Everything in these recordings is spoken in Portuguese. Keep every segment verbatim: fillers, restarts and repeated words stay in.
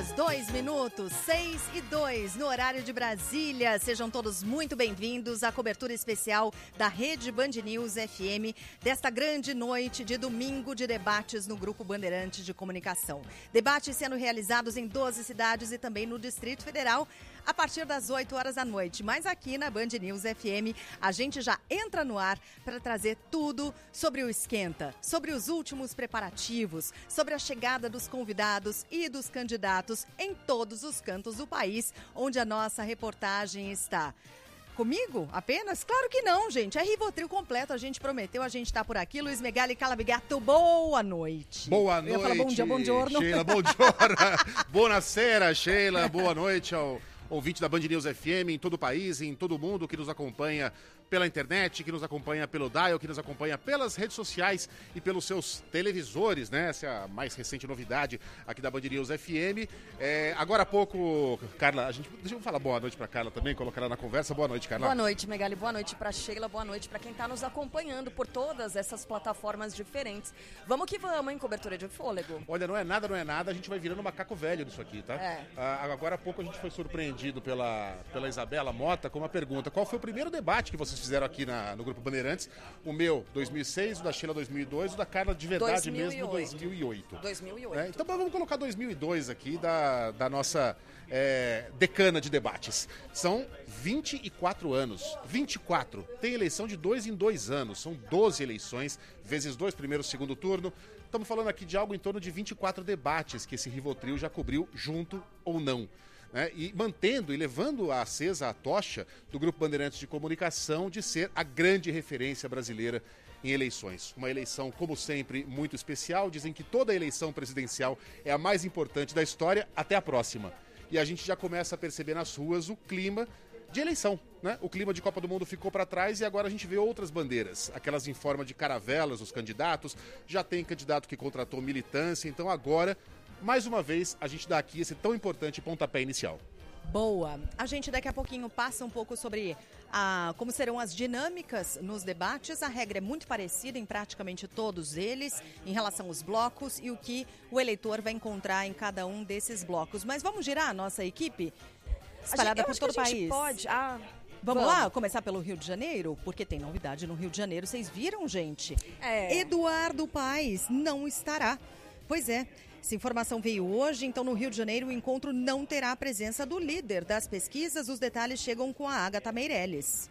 horas, dois minutos, seis e dois, no horário de Brasília. Sejam todos muito bem-vindos à cobertura especial da Rede Band News F M desta grande noite de domingo de debates no Grupo Bandeirantes de Comunicação. Debates sendo realizados em doze cidades e também no Distrito Federal a partir das oito horas da noite. Mas aqui na Band News F M a gente já entra no ar para trazer tudo sobre o esquenta, sobre os últimos preparativos, sobre a chegada dos convidados e dos candidatos em todos os cantos do país onde a nossa reportagem está. Comigo? Apenas? Claro que não, gente. É Rivotril completo, a gente prometeu, a gente tá por aqui. Luiz Megali Calabigato, boa noite. Boa noite. Eu ia falar bom dia, bom giorno. Sheila, bom giorno. Buonasera, Sheila. Boa noite ao ouvinte da Band News F M em todo o país, em todo o mundo que nos acompanha pela internet, que nos acompanha pelo dial, que nos acompanha pelas redes sociais e pelos seus televisores, né? Essa é a mais recente novidade aqui da Band News F M. É, agora há pouco, Carla, a gente, deixa eu falar boa noite pra Carla também, colocar ela na conversa. Boa noite, Carla. Boa noite, Megali. Boa noite pra Sheila. Boa noite pra quem tá nos acompanhando por todas essas plataformas diferentes. Vamos que vamos, hein? Cobertura de fôlego. Olha, não é nada, não é nada. A gente vai virando macaco velho nisso aqui, tá? É. Ah, agora há pouco a gente foi surpreendido pela, pela Isabela Mota com uma pergunta. Qual foi o primeiro debate que vocês fizeram aqui na, no Grupo Bandeirantes? O meu, dois mil e seis, o da Sheila, dois mil e dois, o da Carla, de verdade dois mil e oito. mesmo, dois mil e oito. dois mil e oito. É, então vamos colocar dois mil e dois aqui da, da nossa é, decana de debates. São vinte e quatro anos. vinte e quatro. Tem eleição de dois em dois anos. São doze eleições, vezes dois, primeiro e segundo turno. Estamos falando aqui de algo em torno de vinte e quatro debates que esse Rivotril já cobriu, junto ou não. Né? E mantendo e levando acesa a tocha do Grupo Bandeirantes de Comunicação de ser a grande referência brasileira em eleições. Uma eleição, como sempre, muito especial. Dizem que toda eleição presidencial é a mais importante da história, até a próxima. E a gente já começa a perceber nas ruas o clima de eleição, né? O clima de Copa do Mundo ficou para trás e agora a gente vê outras bandeiras, aquelas em forma de caravelas, os candidatos. Já tem candidato que contratou militância, então agora, mais uma vez, a gente dá aqui esse tão importante pontapé inicial. Boa. A gente daqui a pouquinho passa um pouco sobre a, como serão as dinâmicas nos debates. A regra é muito parecida em praticamente todos eles, em relação aos blocos e o que o eleitor vai encontrar em cada um desses blocos. Mas vamos girar a nossa equipe espalhada por todo o país? Pode. Ah, vamos, vamos lá? Começar pelo Rio de Janeiro? Porque tem novidade no Rio de Janeiro. Vocês viram, gente? É. Eduardo Paes não estará. Pois é. Essa informação veio hoje, então no Rio de Janeiro o encontro não terá a presença do líder das pesquisas. Os detalhes chegam com a Agatha Meirelles.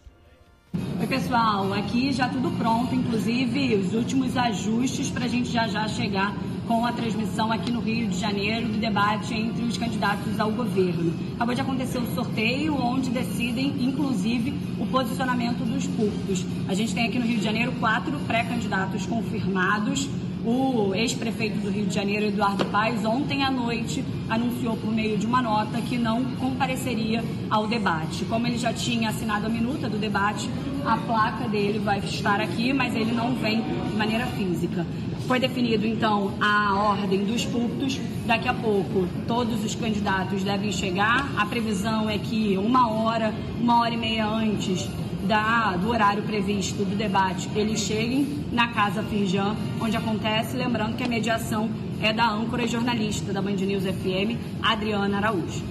Oi, pessoal, aqui já tudo pronto, inclusive os últimos ajustes para a gente já já chegar com a transmissão aqui no Rio de Janeiro do debate entre os candidatos ao governo. Acabou de acontecer o sorteio, onde decidem, inclusive, o posicionamento dos púlpitos. A gente tem aqui no Rio de Janeiro quatro pré-candidatos confirmados. O ex-prefeito do Rio de Janeiro, Eduardo Paes, ontem à noite anunciou por meio de uma nota que não compareceria ao debate. Como ele já tinha assinado a minuta do debate, a placa dele vai estar aqui, mas ele não vem de maneira física. Foi definido, então, a ordem dos púlpitos. Daqui a pouco, todos os candidatos devem chegar. A previsão é que uma hora, uma hora e meia antes Da, do horário previsto do debate, eles cheguem na Casa Firjan, onde acontece, lembrando que a mediação é da âncora e jornalista da Band News F M, Adriana Araújo.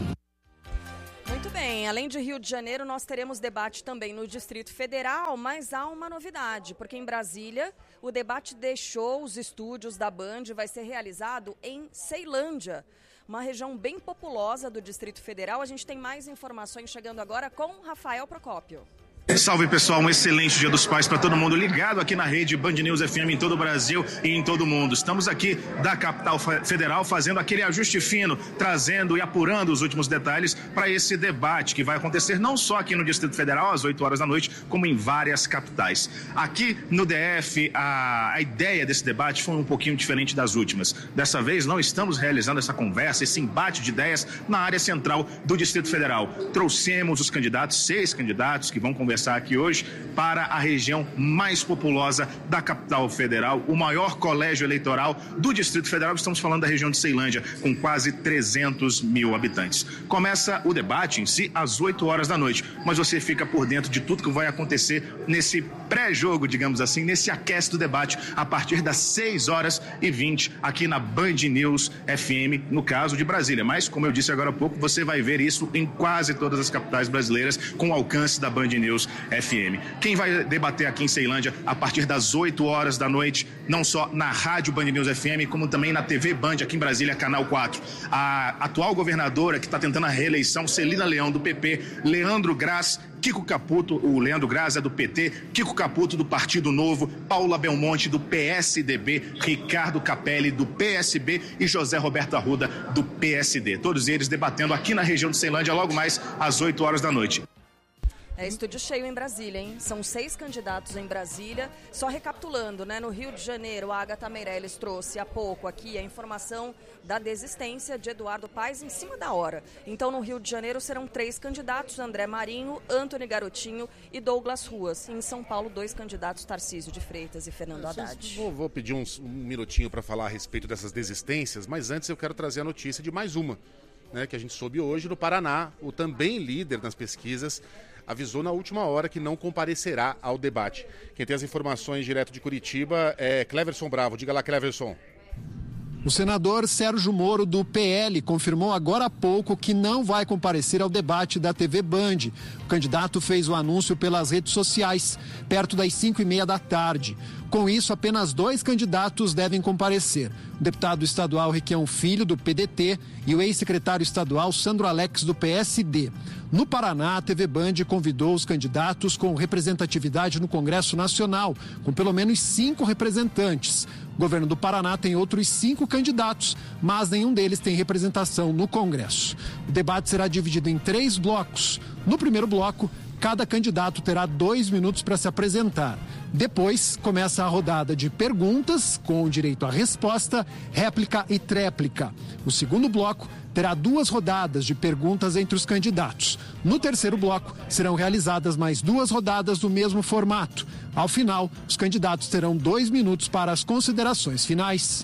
Muito bem, além de Rio de Janeiro, nós teremos debate também no Distrito Federal, mas há uma novidade, porque em Brasília o debate deixou os estúdios da Band e vai ser realizado em Ceilândia, uma região bem populosa do Distrito Federal. A gente tem mais informações chegando agora com Rafael Procópio. Salve, pessoal, um excelente Dia dos Pais para todo mundo ligado aqui na rede Band News F M em todo o Brasil e em todo o mundo. Estamos aqui da capital federal fazendo aquele ajuste fino, trazendo e apurando os últimos detalhes para esse debate que vai acontecer não só aqui no Distrito Federal às oito horas da noite, como em várias capitais. Aqui no D F, a, a ideia desse debate foi um pouquinho diferente das últimas. Dessa vez não estamos realizando essa conversa, esse embate de ideias na área central do Distrito Federal. Trouxemos os candidatos, seis candidatos que vão conversar conversar aqui hoje, para a região mais populosa da capital federal, o maior colégio eleitoral do Distrito Federal. Estamos falando da região de Ceilândia, com quase trezentos mil habitantes. Começa o debate em si às oito horas da noite, mas você fica por dentro de tudo que vai acontecer nesse pré-jogo, digamos assim, nesse aquece do debate, a partir das seis horas e vinte, aqui na Band News F M, no caso de Brasília. Mas, como eu disse agora há pouco, você vai ver isso em quase todas as capitais brasileiras, com o alcance da Band News F M. Quem vai debater aqui em Ceilândia a partir das oito horas da noite, não só na rádio Band News F M, como também na T V Band aqui em Brasília, canal quatro. A atual governadora que está tentando a reeleição, Celina Leão, do P P, Leandro Graz, Kiko Caputo, o Leandro Graz é do P T, Kiko Caputo do Partido Novo, Paula Belmonte do P S D B, Ricardo Capelli do P S B e José Roberto Arruda do P S D. Todos eles debatendo aqui na região de Ceilândia logo mais às oito horas da noite. É estúdio cheio em Brasília, hein? São seis candidatos em Brasília. Só recapitulando, né? No Rio de Janeiro, a Agatha Meirelles trouxe há pouco aqui a informação da desistência de Eduardo Paes em cima da hora. Então, no Rio de Janeiro, serão três candidatos, André Marinho, Antony Garotinho e Douglas Ruas. E em São Paulo, dois candidatos, Tarcísio de Freitas e Fernando Haddad. Vou, vou pedir uns, um minutinho para falar a respeito dessas desistências, mas antes eu quero trazer a notícia de mais uma, né, que a gente soube hoje no Paraná. O também líder nas pesquisas avisou na última hora que não comparecerá ao debate. Quem tem as informações direto de Curitiba é Cleverson Bravo. Diga lá, Cleverson. O senador Sérgio Moro, do P L, confirmou agora há pouco que não vai comparecer ao debate da T V Band. O candidato fez o anúncio pelas redes sociais, perto das cinco e meia da tarde. Com isso, apenas dois candidatos devem comparecer. O deputado estadual Requião Filho, do P D T, e o ex-secretário estadual Sandro Alex, do P S D. No Paraná, a T V Band convidou os candidatos com representatividade no Congresso Nacional, com pelo menos cinco representantes. O governo do Paraná tem outros cinco candidatos, mas nenhum deles tem representação no Congresso. O debate será dividido em três blocos. No primeiro bloco, cada candidato terá dois minutos para se apresentar. Depois, começa a rodada de perguntas, com direito à resposta, réplica e tréplica. O segundo bloco terá duas rodadas de perguntas entre os candidatos. No terceiro bloco, serão realizadas mais duas rodadas do mesmo formato. Ao final, os candidatos terão dois minutos para as considerações finais.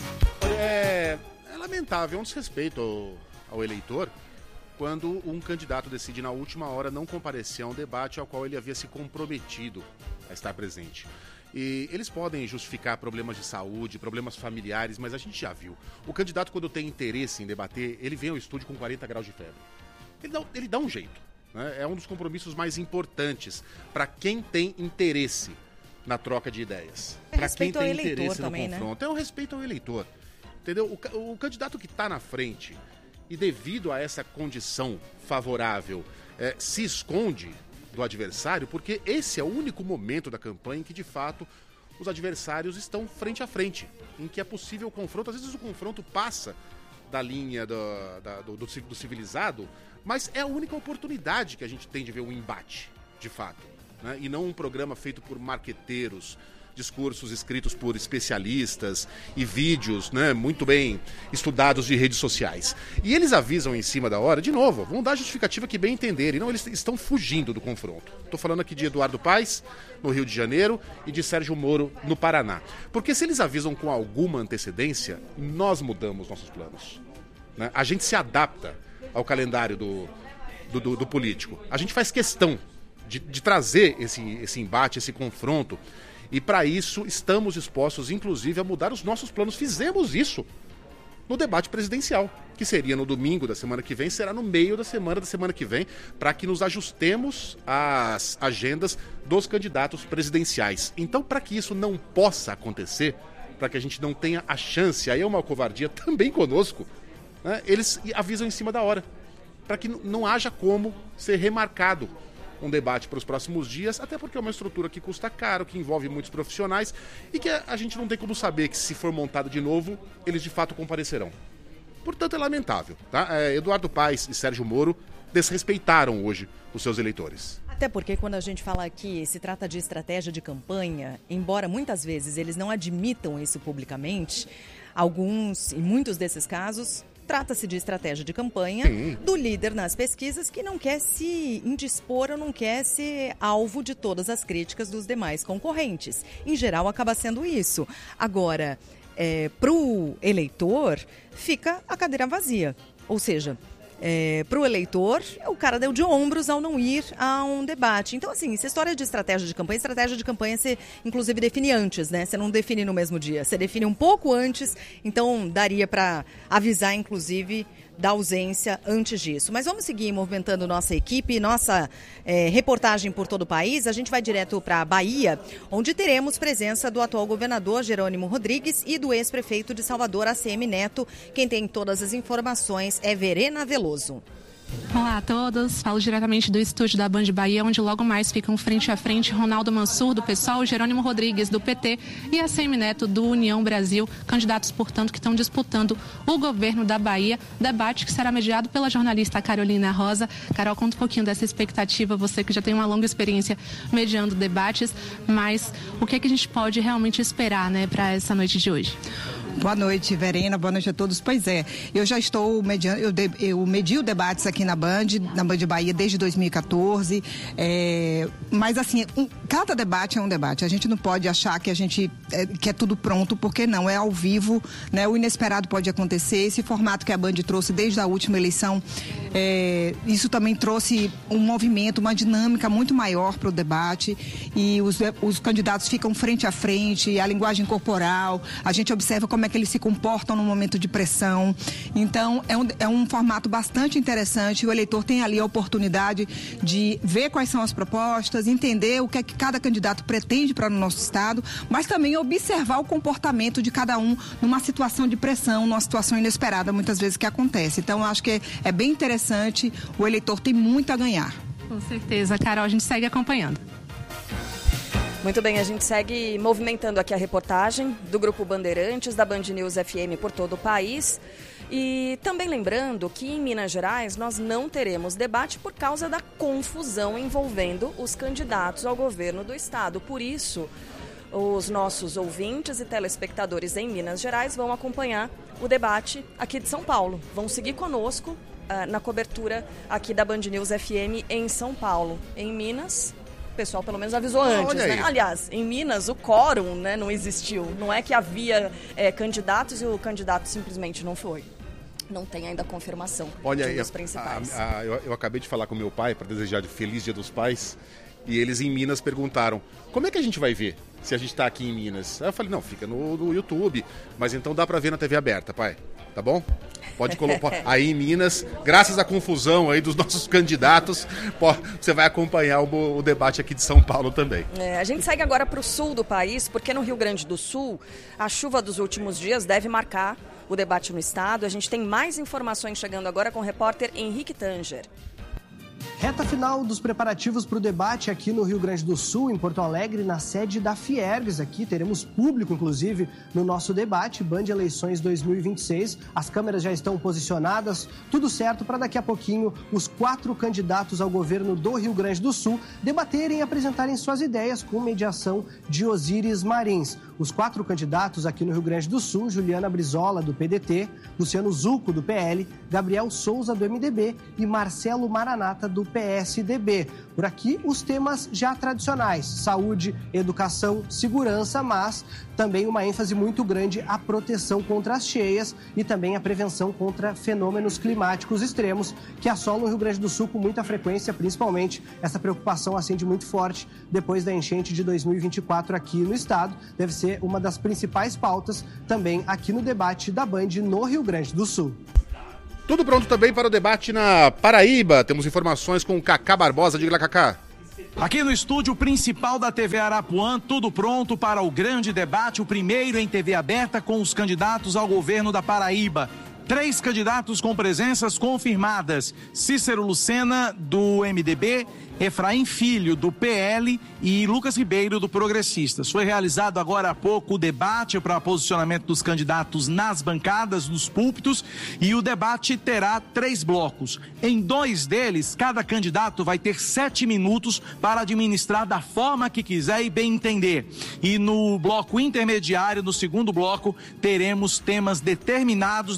É, é lamentável, é um desrespeito ao, ao eleitor quando um candidato decide na última hora não comparecer a um debate ao qual ele havia se comprometido a estar presente. E eles podem justificar problemas de saúde, problemas familiares, mas a gente já viu. O candidato, quando tem interesse em debater, ele vem ao estúdio com quarenta graus de febre. Ele dá, ele dá um jeito, né? É um dos compromissos mais importantes para quem tem interesse na troca de ideias. É para quem tem eleitor interesse também, no confronto. Né? É o respeito ao eleitor. Entendeu? O, o candidato que está na frente e devido a essa condição favorável é, se esconde do adversário, porque esse é o único momento da campanha em que, de fato, os adversários estão frente a frente, em que é possível o confronto. Às vezes o confronto passa da linha do, da, do, do civilizado, mas é a única oportunidade que a gente tem de ver um embate, de fato, né? E não um programa feito por marqueteiros, discursos escritos por especialistas e vídeos, né, muito bem estudados de redes sociais. E eles avisam em cima da hora, de novo, vão dar justificativa que bem entenderem. Não, eles estão fugindo do confronto. Estou falando aqui de Eduardo Paes, no Rio de Janeiro, e de Sérgio Moro, no Paraná. Porque se eles avisam com alguma antecedência, nós mudamos nossos planos, né? A gente se adapta ao calendário do, do, do, do político. A gente faz questão de, de trazer esse, esse embate, esse confronto. E para isso estamos dispostos, inclusive, a mudar os nossos planos. Fizemos isso no debate presidencial, que seria no domingo da semana que vem, será no meio da semana da semana que vem, para que nos ajustemos às agendas dos candidatos presidenciais. Então, para que isso não possa acontecer, para que a gente não tenha a chance, aí é uma covardia também conosco, né, eles avisam em cima da hora, para que não haja como ser remarcado um debate para os próximos dias, até porque é uma estrutura que custa caro, que envolve muitos profissionais e que a gente não tem como saber que, se for montado de novo, eles de fato comparecerão. Portanto, é lamentável, tá? É, Eduardo Paes e Sérgio Moro desrespeitaram hoje os seus eleitores. Até porque quando a gente fala aqui, se trata de estratégia de campanha, embora muitas vezes eles não admitam isso publicamente, alguns, em muitos desses casos, Trata-se de estratégia de campanha Sim. do líder nas pesquisas que não quer se indispor ou não quer ser alvo de todas as críticas dos demais concorrentes. Em geral, acaba sendo isso. Agora, é, para o eleitor, fica a cadeira vazia. Ou seja, É, para o eleitor, o cara deu de ombros ao não ir a um debate. Então, assim, essa história de estratégia de campanha, estratégia de campanha você, inclusive, define antes, né? Você não define no mesmo dia, você define um pouco antes, então daria para avisar, inclusive, da ausência antes disso. Mas vamos seguir movimentando nossa equipe, nossa é, reportagem por todo o país. A gente vai direto para a Bahia, onde teremos presença do atual governador Jerônimo Rodrigues e do ex-prefeito de Salvador, A C M Neto. Quem tem todas as informações é Verena Veloso. Olá a todos, falo diretamente do estúdio da Band Bahia, onde logo mais ficam frente a frente Ronaldo Mansur, do PSOL, Jerônimo Rodrigues, do P T, e A C M Neto, do União Brasil, candidatos, portanto, que estão disputando o governo da Bahia, debate que será mediado pela jornalista Carolina Rosa. Carol, conta um pouquinho dessa expectativa, você que já tem uma longa experiência mediando debates, mas o que é que a gente pode realmente esperar, né, para essa noite de hoje? Boa noite, Verena. Boa noite a todos. Pois é, eu já estou mediando, eu, de, eu medio debates aqui na Band, na Band Bahia desde dois mil e quatorze, é, mas assim, um, cada debate é um debate. A gente não pode achar que a gente é, que é tudo pronto, porque não, é ao vivo, né? O inesperado pode acontecer. Esse formato que a Band trouxe desde a última eleição, é, isso também trouxe um movimento, uma dinâmica muito maior para o debate, e os, os candidatos ficam frente a frente, a linguagem corporal, a gente observa como é que eles se comportam no momento de pressão. Então, é um, é um formato bastante interessante. O eleitor tem ali a oportunidade de ver quais são as propostas, entender o que é que cada candidato pretende para o nosso estado, mas também observar o comportamento de cada um numa situação de pressão, numa situação inesperada, muitas vezes, que acontece. Então, eu acho que é, é bem interessante. O eleitor tem muito a ganhar. Com certeza. Carol, a gente segue acompanhando. Muito bem, a gente segue movimentando aqui a reportagem do Grupo Bandeirantes, da Band News F M por todo o país. E também lembrando que em Minas Gerais nós não teremos debate por causa da confusão envolvendo os candidatos ao governo do estado. Por isso, os nossos ouvintes e telespectadores em Minas Gerais vão acompanhar o debate aqui de São Paulo. Vão seguir conosco uh, na cobertura aqui da Band News F M em São Paulo. Em Minas, o pessoal pelo menos avisou antes, né? Aliás, em Minas o quórum, né, não existiu. Não é que havia é, candidatos e o candidato simplesmente não foi. Não tem ainda confirmação. Olha, de um aí, dos principais. A, a, eu, eu acabei de falar com meu pai para desejar de Feliz Dia dos Pais, e eles em Minas perguntaram, como é que a gente vai ver se a gente está aqui em Minas? Aí eu falei, não, fica no, no YouTube, mas então dá para ver na T V aberta, pai, tá bom? Pode colocar aí em Minas, graças à confusão aí dos nossos candidatos, pode, você vai acompanhar o, o debate aqui de São Paulo também. É, a gente segue agora para o sul do país, porque no Rio Grande do Sul, a chuva dos últimos dias deve marcar o debate no estado. A gente tem mais informações chegando agora com o repórter Henrique Tanger. Reta final dos preparativos para o debate aqui no Rio Grande do Sul, em Porto Alegre, na sede da Fiergs. Aqui teremos público, inclusive, no nosso debate, Band Eleições dois mil e vinte e seis. As câmeras já estão posicionadas, tudo certo para daqui a pouquinho os quatro candidatos ao governo do Rio Grande do Sul debaterem e apresentarem suas ideias com mediação de Osíris Marins. Os quatro candidatos aqui no Rio Grande do Sul, Juliana Brizola, do P D T, Luciano Zucco, do P L, Gabriel Souza, do M D B e Marcelo Maranata, do P S D B. Por aqui, os temas já tradicionais, saúde, educação, segurança, mas também uma ênfase muito grande à proteção contra as cheias e também à prevenção contra fenômenos climáticos extremos que assolam o Rio Grande do Sul com muita frequência, principalmente essa preocupação acende muito forte depois da enchente de dois mil e vinte e quatro aqui no estado. Deve ser uma das principais pautas também aqui no debate da Band no Rio Grande do Sul. Tudo pronto também para o debate na Paraíba. Temos informações com o Cacá Barbosa. Diga lá, Cacá. Aqui no estúdio principal da T V Arapuã, tudo pronto para o grande debate, o primeiro em T V aberta com os candidatos ao governo da Paraíba. Três candidatos com presenças confirmadas: Cícero Lucena, do M D B, Efraim Filho, do P L e Lucas Ribeiro, do Progressistas. Foi realizado agora há pouco o debate para posicionamento dos candidatos nas bancadas, nos púlpitos, e o debate terá três blocos. Em dois deles, cada candidato vai ter sete minutos para administrar da forma que quiser e bem entender. E no bloco intermediário, no segundo bloco, teremos temas determinados naqueles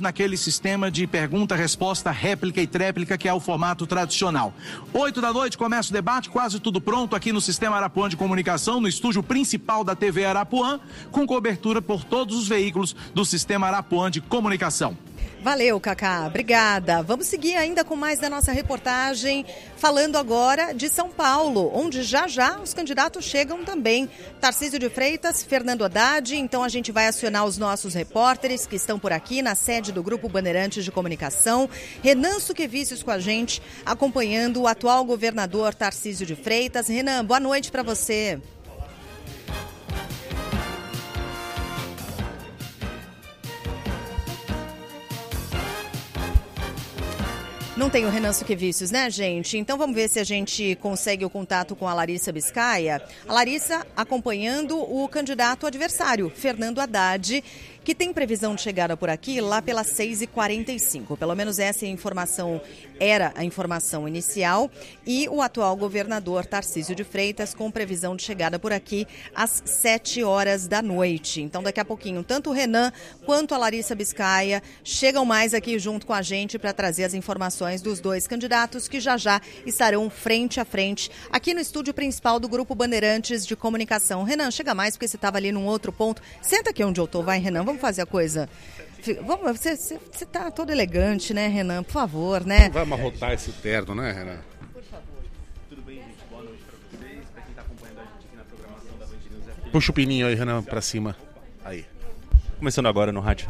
sistema de pergunta, resposta, réplica e tréplica, que é o formato tradicional. Oito da noite começa o debate, quase tudo pronto aqui no Sistema Arapuã de Comunicação, no estúdio principal da T V Arapuã, com cobertura por todos os veículos do Sistema Arapuã de Comunicação. Valeu, Cacá. Obrigada. Vamos seguir ainda com mais da nossa reportagem, falando agora de São Paulo, onde já já os candidatos chegam também. Tarcísio de Freitas, Fernando Haddad. Então a gente vai acionar os nossos repórteres que estão por aqui na sede do Grupo Bandeirantes de Comunicação. Renan Suquevicius com a gente, acompanhando o atual governador Tarcísio de Freitas. Renan, boa noite para você. Não tem o Renan Suquevicius, né, gente? Então vamos ver se a gente consegue o contato com a Larissa Biscaia. A Larissa acompanhando o candidato adversário, Fernando Haddad, que tem previsão de chegada por aqui lá pelas seis e quarenta e cinco. Pelo menos essa é a informação, era a informação inicial. E o atual governador Tarcísio de Freitas com previsão de chegada por aqui às sete horas da noite. Então daqui a pouquinho, tanto o Renan quanto a Larissa Biscaia chegam mais aqui junto com a gente para trazer as informações dos dois candidatos que já já estarão frente a frente aqui no estúdio principal do Grupo Bandeirantes de Comunicação. Renan, chega mais porque você estava ali num outro ponto. Senta aqui onde eu tô, vai, Renan. Vamos fazer a coisa. Vamos, você, você, você tá todo elegante, né, Renan? Por favor, né? Vamos arrotar esse terno, né, Renan? Por favor. Tudo bem, gente? Boa noite pra vocês. Pra quem tá acompanhando a gente aqui na programação da Band News F M. Puxa o pininho aí, Renan, pra cima. Aí. Começando agora no rádio.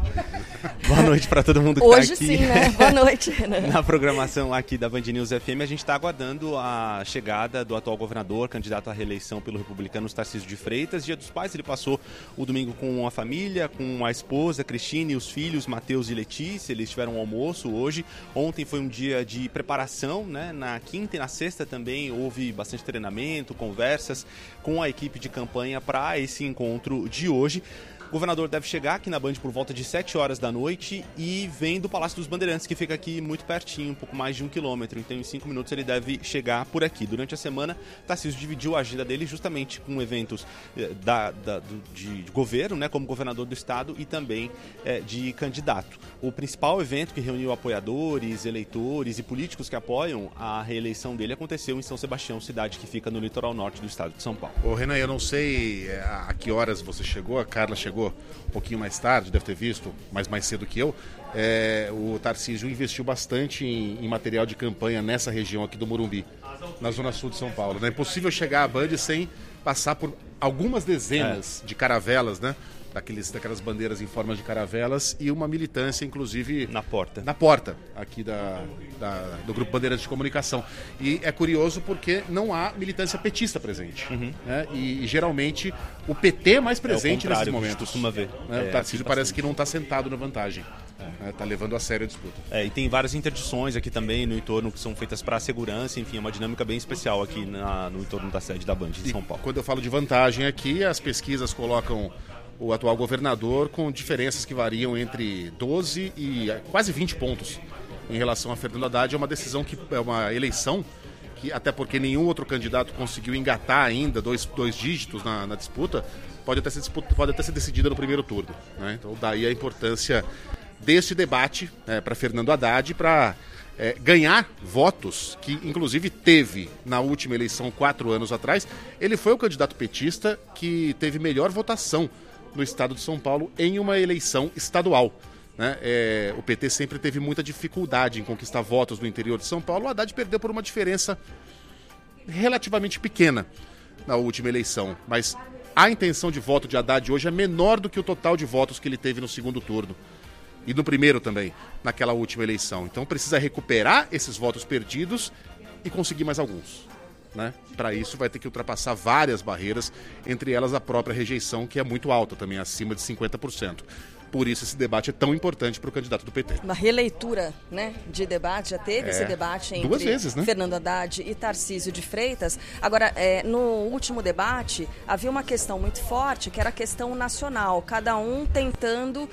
Boa noite para todo mundo que Hoje está aqui. Hoje sim, né? Boa noite, Renan. Na programação aqui da Band News F M, a gente está aguardando a chegada do atual governador, candidato à reeleição pelo republicano Tarcísio de Freitas. Dia dos Pais, ele passou o domingo com a família, com a esposa, Cristina, e os filhos, Matheus e Letícia. Eles tiveram um almoço hoje. Ontem foi um dia de preparação, né? Na quinta e na sexta também houve bastante treinamento, conversas com a equipe de campanha para esse encontro de hoje. O governador deve chegar aqui na Band por volta de sete horas da noite e vem do Palácio dos Bandeirantes, que fica aqui muito pertinho, um pouco mais de um quilômetro. Então, em cinco minutos, ele deve chegar por aqui. Durante a semana, Tarcísio dividiu a agenda dele justamente com eventos da, da, do, de, de governo, né, como governador do estado, e também é, de candidato. O principal evento que reuniu apoiadores, eleitores e políticos que apoiam a reeleição dele aconteceu em São Sebastião, cidade que fica no litoral norte do estado de São Paulo. Ô, Renan, eu não sei a que horas você chegou, a Carla chegou um pouquinho mais tarde, deve ter visto, mas mais cedo que eu. É, o Tarcísio investiu bastante em, em material de campanha nessa região aqui do Morumbi, na zona sul de São Paulo. Não é impossível chegar à Band sem passar por algumas dezenas é. de caravelas, né? Daqueles, daquelas bandeiras em forma de caravelas e uma militância, inclusive... Na porta. Na porta, aqui da, da, do Grupo Bandeirantes de Comunicação. E é curioso porque não há militância petista presente. Uhum. Né? E, e geralmente o P T é mais presente é nesses momentos. Costuma ver. Né? É, o Tarcísio parece que não está sentado na vantagem. Está é. tá levando a sério a disputa. É, e tem várias interdições aqui também no entorno que são feitas para a segurança. Enfim, é uma dinâmica bem especial aqui na, no entorno da sede da Band de São Paulo. E quando eu falo de vantagem aqui, as pesquisas colocam o atual governador com diferenças que variam entre doze e quase vinte pontos em relação a Fernando Haddad. É uma decisão que é uma eleição que, até porque nenhum outro candidato conseguiu engatar ainda dois, dois dígitos na, na disputa, pode até ser, disputa, pode até ser decidida no primeiro turno. Né? Então daí a importância deste debate é, para Fernando Haddad, para é, ganhar votos que inclusive teve na última eleição quatro anos atrás. Ele foi o candidato petista que teve melhor votação no estado de São Paulo em uma eleição estadual. Né? É, o P T sempre teve muita dificuldade em conquistar votos no interior de São Paulo. O Haddad perdeu por uma diferença relativamente pequena na última eleição, mas a intenção de voto de Haddad hoje é menor do que o total de votos que ele teve no segundo turno e no primeiro também, naquela última eleição. Então precisa recuperar esses votos perdidos e conseguir mais alguns. Né? Para isso vai ter que ultrapassar várias barreiras, entre elas a própria rejeição, que é muito alta também, acima de cinquenta por cento. Por isso esse debate é tão importante para o candidato do P T. Uma releitura, né, de debate, já teve é, esse debate entre duas vezes, né? Fernando Haddad e Tarcísio de Freitas. Agora, é, no último debate, havia uma questão muito forte, que era a questão nacional. Cada um tentando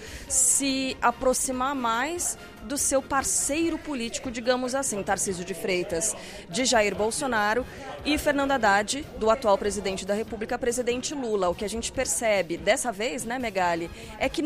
se aproximar mais do seu parceiro político, digamos assim, Tarcísio de Freitas, de Jair Bolsonaro, e Fernando Haddad, do atual presidente da República, presidente Lula. O que a gente percebe dessa vez, né, Megali, é que não existe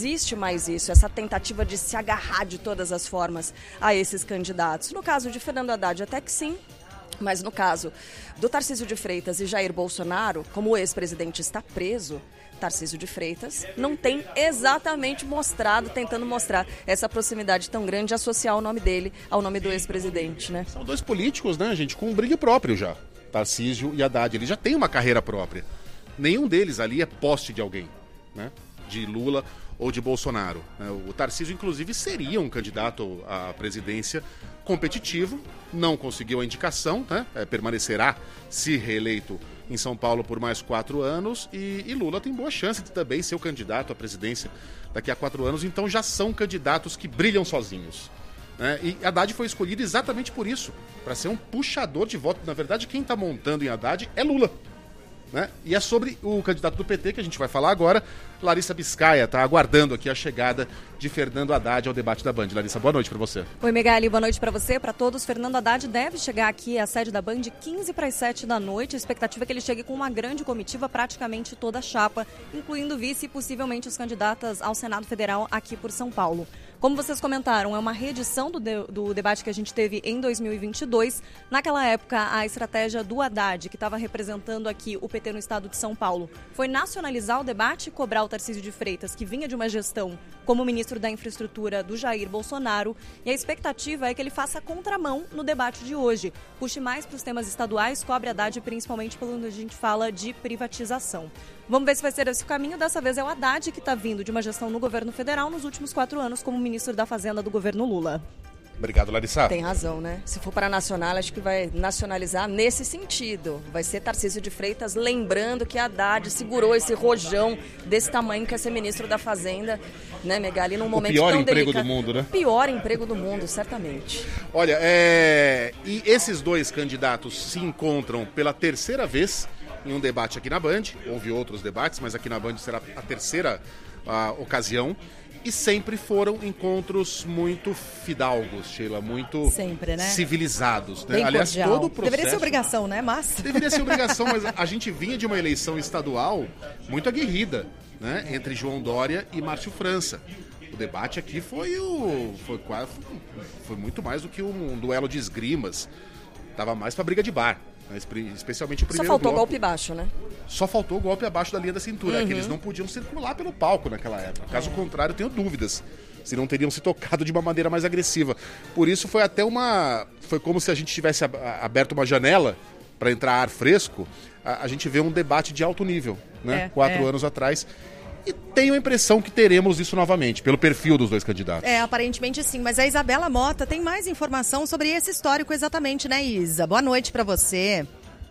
existe mais isso, essa tentativa de se agarrar de todas as formas a esses candidatos. No caso de Fernando Haddad, até que sim. Mas no caso do Tarcísio de Freitas e Jair Bolsonaro, como o ex-presidente está preso, Tarcísio de Freitas não tem exatamente mostrado, tentando mostrar essa proximidade tão grande de associar o nome dele ao nome do ex-presidente, né? São dois políticos, né, gente, com um brilho próprio já. Tarcísio e Haddad, eles já têm uma carreira própria. Nenhum deles ali é poste de alguém, né? De Lula ou de Bolsonaro. O Tarcísio, inclusive, seria um candidato à presidência competitivo, não conseguiu a indicação, né? É, permanecerá, se reeleito, em São Paulo por mais quatro anos e, e Lula tem boa chance de também ser o candidato à presidência daqui a quatro anos, então já são candidatos que brilham sozinhos. Né? E Haddad foi escolhido exatamente por isso, para ser um puxador de voto. Na verdade, quem está montando em Haddad é Lula. Né? E é sobre o candidato do P T que a gente vai falar agora. Larissa Biscaia está aguardando aqui a chegada de Fernando Haddad ao debate da Band. Larissa, boa noite para você. Oi, Megali, boa noite para você, para todos. Fernando Haddad deve chegar aqui à sede da Band quinze para as sete da noite. A expectativa é que ele chegue com uma grande comitiva, praticamente toda a chapa, incluindo vice e possivelmente os candidatas ao Senado Federal aqui por São Paulo. Como vocês comentaram, é uma reedição do, de, do debate que a gente teve em dois mil e vinte e dois. Naquela época, a estratégia do Haddad, que estava representando aqui o P T no estado de São Paulo, foi nacionalizar o debate e cobrar o Tarcísio de Freitas, que vinha de uma gestão como ministro da Infraestrutura do Jair Bolsonaro. E a expectativa é que ele faça contramão no debate de hoje. Puxe mais para os temas estaduais, cobre Haddad principalmente quando a gente fala de privatização. Vamos ver se vai ser esse o caminho. Dessa vez é o Haddad que está vindo de uma gestão no governo federal nos últimos quatro anos como ministro da Fazenda do governo Lula. Obrigado, Larissa. Tem razão, né? Se for para nacional, acho que vai nacionalizar nesse sentido. Vai ser Tarcísio de Freitas, lembrando que Haddad segurou esse rojão desse tamanho que é ser ministro da Fazenda, né, Megali, num momento tão delicado. O pior emprego do mundo, né? O pior emprego do mundo, certamente. Olha, é... e esses dois candidatos se encontram pela terceira vez em um debate aqui na Band. Houve outros debates, mas aqui na Band será a terceira a, ocasião. E sempre foram encontros muito fidalgos, Sheila, muito sempre, né? civilizados. Né? Bem Aliás, cordial. todo o processo... Deveria ser obrigação, né, mas... Deveria ser obrigação, mas a gente vinha de uma eleição estadual muito aguerrida, né? Entre João Dória e Márcio França. O debate aqui foi, o, foi, quase, foi muito mais do que um duelo de esgrimas. Tava mais pra briga de bar. Especialmente o primeiro Só faltou bloco. golpe baixo, né? Só faltou golpe abaixo da linha da cintura, uhum. que eles não podiam circular pelo palco naquela época. Caso é. contrário, tenho dúvidas se não teriam se tocado de uma maneira mais agressiva. Por isso foi até uma... Foi como se a gente tivesse aberto uma janela para entrar ar fresco. A, a gente vê um debate de alto nível, né? É, Quatro é. anos atrás. E tenho a impressão que teremos isso novamente, pelo perfil dos dois candidatos. É, aparentemente sim, mas a Isabela Mota tem mais informação sobre esse histórico exatamente, né, Isa? Boa noite para você.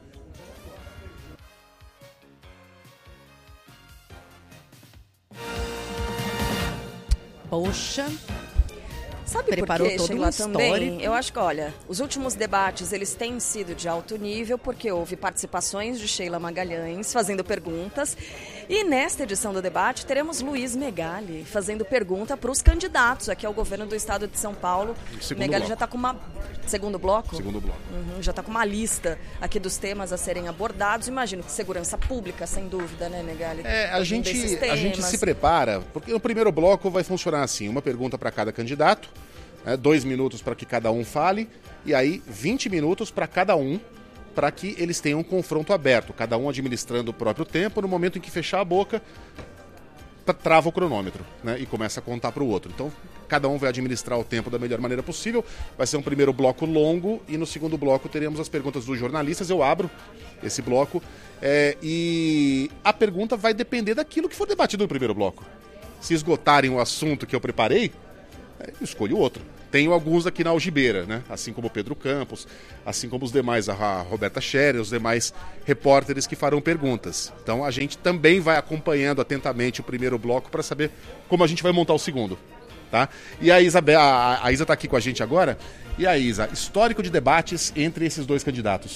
Poxa... Sabe Preparou por quê, todo Sheila, um também? histórico. Eu acho que, olha, os últimos debates, eles têm sido de alto nível, porque houve participações de Sheila Magalhães fazendo perguntas. E nesta edição do debate, teremos Luiz Megali fazendo pergunta para os candidatos aqui ao governo do estado de São Paulo. Segundo Megali bloco. já está com uma... Segundo bloco? Segundo bloco. Uhum, já está com uma lista aqui dos temas a serem abordados. Imagino que segurança pública, sem dúvida, né, Megali? É, a gente, a gente temas. se prepara, porque o primeiro bloco vai funcionar assim, uma pergunta para cada candidato, né, dois minutos para que cada um fale, e aí vinte minutos para cada um, para que eles tenham um confronto aberto, cada um administrando o próprio tempo. No momento em que fechar a boca, trava o cronômetro, né, e começa a contar para o outro. Então, cada um vai administrar o tempo da melhor maneira possível. Vai ser um primeiro bloco longo e no segundo bloco teremos as perguntas dos jornalistas. Eu abro esse bloco é, e a pergunta vai depender daquilo que for debatido no primeiro bloco. Se esgotarem o assunto que eu preparei, é, eu escolho outro. Tenho alguns aqui na algibeira, né? Assim como o Pedro Campos, assim como os demais, a Roberta Scherer, os demais repórteres que farão perguntas. Então a gente também vai acompanhando atentamente o primeiro bloco para saber como a gente vai montar o segundo. Tá? E a, Isabel, a, a Isa está aqui com a gente agora. E a Isa, histórico de debates entre esses dois candidatos.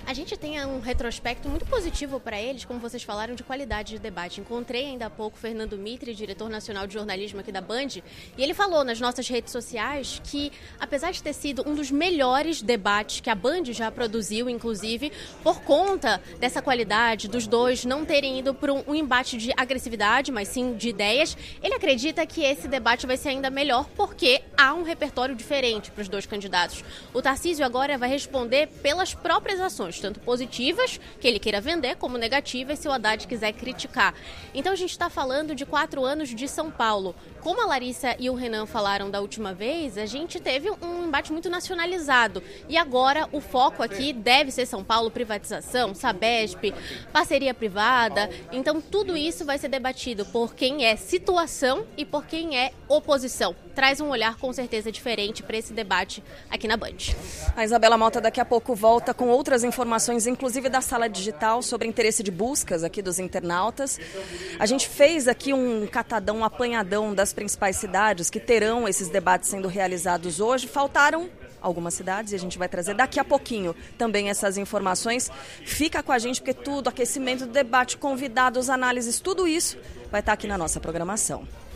a gente tem um retrospecto muito positivo para eles, como vocês falaram, de qualidade de debate. Encontrei ainda há pouco o Fernando Mitre, diretor nacional de jornalismo aqui da Band, e ele falou nas nossas redes sociais que, apesar de ter sido um dos melhores debates que a Band já produziu, inclusive, por conta dessa qualidade dos dois não terem ido para um, um embate de agressividade, mas sim de ideias, ele acredita que esse debate vai ser ainda melhor porque há um repertório diferente para os dois candidatos. O Tarcísio agora vai responder pelas próprias ações, tanto positivas, que ele queira vender, como negativas, se o Haddad quiser criticar. Então a gente está falando de quatro anos de São Paulo. Como a Larissa e o Renan falaram da última vez, a gente teve um embate muito nacionalizado. E agora o foco aqui deve ser São Paulo, privatização, Sabesp, parceria privada. Então tudo isso vai ser debatido por quem é situação e por quem é oposição. Traz um olhar com certeza diferente para esse debate aqui na Band. A Isabela Mota daqui a pouco volta com outras informações, inclusive da sala digital, sobre interesse de buscas aqui dos internautas. A gente fez aqui um catadão, um apanhadão das principais cidades que terão esses debates sendo realizados hoje. Faltaram algumas cidades e a gente vai trazer daqui a pouquinho também essas informações. Fica com a gente porque tudo, aquecimento do debate, convidados, análises, tudo isso vai estar aqui na nossa programação.